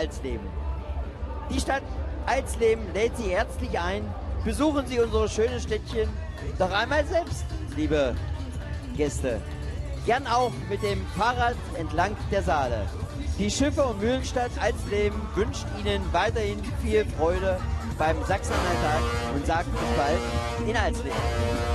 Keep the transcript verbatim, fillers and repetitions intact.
Alsleben. Die Stadt Alsleben lädt Sie herzlich ein. Besuchen Sie unser schönes Städtchen doch einmal selbst, liebe Gäste. Gern auch mit dem Fahrrad entlang der Saale. Die Schiffe- und Mühlenstadt Alsleben wünscht Ihnen weiterhin viel Freude beim Sachsen-Anhalt-Tag und sagt bis bald in Alsleben.